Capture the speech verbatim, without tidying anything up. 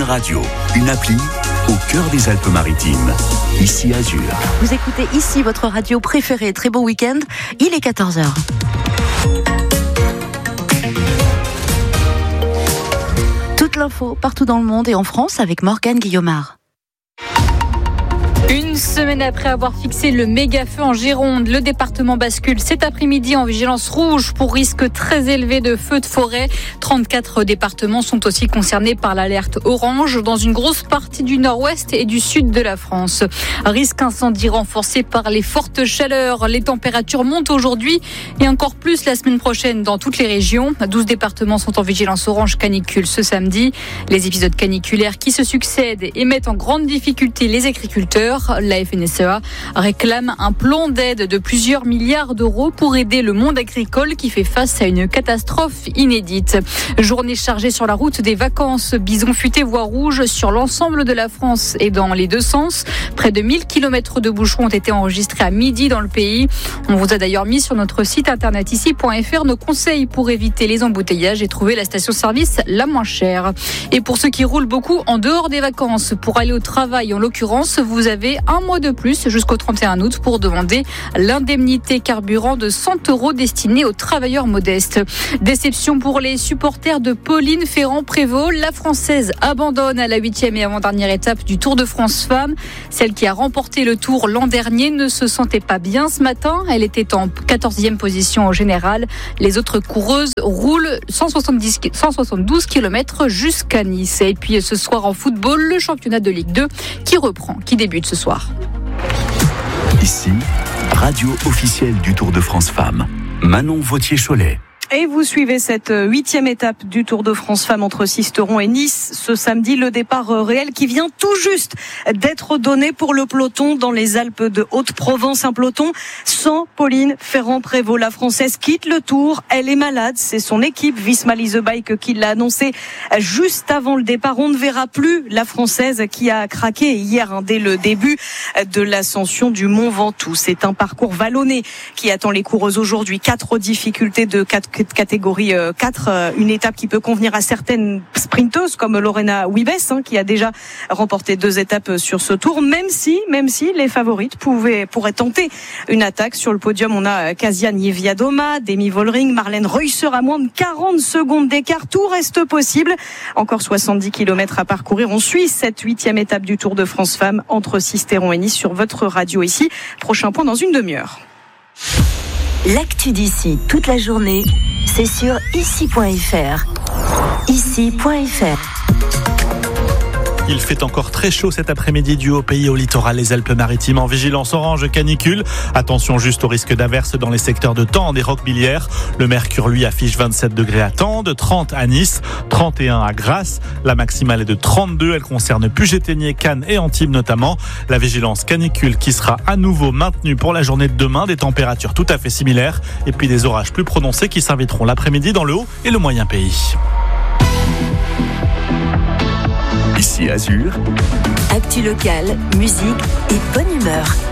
radio, une appli au cœur des Alpes-Maritimes. Ici Azur. Vous écoutez ici votre radio préférée. Très bon week-end. Il est quatorze heures. Toute l'info partout dans le monde et en France avec Morgane Guillaumard. Une semaine après avoir fixé le méga-feu en Gironde, le département bascule cet après-midi en vigilance rouge pour risque très élevé de feux de forêt. trente-quatre départements sont aussi concernés par l'alerte orange dans une grosse partie du nord-ouest et du sud de la France. Risque incendie renforcé par les fortes chaleurs. Les températures montent aujourd'hui et encore plus la semaine prochaine dans toutes les régions. douze départements sont en vigilance orange canicule ce samedi. Les épisodes caniculaires qui se succèdent et mettent en grande difficulté les agriculteurs. La F N S E A réclame un plan d'aide de plusieurs milliards d'euros pour aider le monde agricole qui fait face à une catastrophe inédite. Journée chargée sur la route des vacances. Bison futé voie rouge sur l'ensemble de la France et dans les deux sens. Près de mille kilomètres de bouchons ont été enregistrés à midi dans le pays. On vous a d'ailleurs mis sur notre site internet ici point f r nos conseils pour éviter les embouteillages et trouver la station-service la moins chère. Et pour ceux qui roulent beaucoup en dehors des vacances, pour aller au travail en l'occurrence, vous avez un mois de plus jusqu'au trente et un août pour demander l'indemnité carburant de cent euros destinée aux travailleurs modestes. Déception pour les supporters de Pauline Ferrand-Prévot. La Française abandonne à la huitième et avant-dernière étape du Tour de France Femmes. Celle qui a remporté le Tour l'an dernier ne se sentait pas bien ce matin. Elle était en quatorzième position au général. Les autres coureuses roulent cent soixante-dix, cent soixante-douze kilomètres jusqu'à Nice. Et puis ce soir en football, le championnat de Ligue deux qui reprend, qui débute ce soir. Ici, radio officielle du Tour de France Femmes. Manon Vautier-Cholet. Et vous suivez cette huitième étape du Tour de France Femmes entre Sisteron et Nice. Ce samedi, le départ réel qui vient tout juste d'être donné pour le peloton dans les Alpes de Haute-Provence. Un peloton sans Pauline Ferrand-Prévot. La Française quitte le Tour. Elle est malade. C'est son équipe Visma Lease Bike qui l'a annoncé juste avant le départ. On ne verra plus la Française qui a craqué hier hein, dès le début de l'ascension du Mont Ventoux. C'est un parcours vallonné qui attend les coureuses aujourd'hui. Quatre difficultés de quatre catégorie quatre, une étape qui peut convenir à certaines sprinteuses comme Lorena Wiebes hein, qui a déjà remporté deux étapes sur ce tour, même si même si les favorites pouvaient pourraient tenter une attaque. Sur le podium, on a Kasia Niewiadoma, Demi Vollering, Marlène Reusser à moins de quarante secondes d'écart. Tout reste possible. Encore soixante-dix kilomètres à parcourir. On suit cette huitième étape du Tour de France Femmes entre Sisteron et Nice sur votre radio ici. Prochain point dans une demi-heure. L'actu d'ici toute la journée, c'est sur ici point f r. ici point f r. Il fait encore très chaud cet après-midi du Haut-Pays au littoral, les Alpes-Maritimes en vigilance orange canicule. Attention juste au risque d'averse dans les secteurs de Tende et Roquebillière. Le mercure, lui, affiche vingt-sept degrés à Tende, trente à Nice, trente et un à Grasse. La maximale est de trente-deux. Elle concerne Puget-Théniers, Cannes et Antibes notamment. La vigilance canicule qui sera à nouveau maintenue pour la journée de demain. Des températures tout à fait similaires. Et puis des orages plus prononcés qui s'inviteront l'après-midi dans le Haut et le Moyen Pays. Ici Azur. Actu locale, musique et bonne humeur.